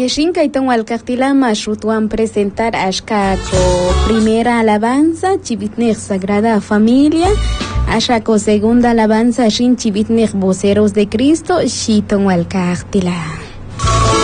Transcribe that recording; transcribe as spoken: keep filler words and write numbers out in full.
Shinka y Tongualcactila Mashutuan presentar Ashkaco primera alabanza, Chivitnech Sagrada Familia, Ashako segunda alabanza, Shin Chivitnech Voceros de Cristo, Shitongualcactila.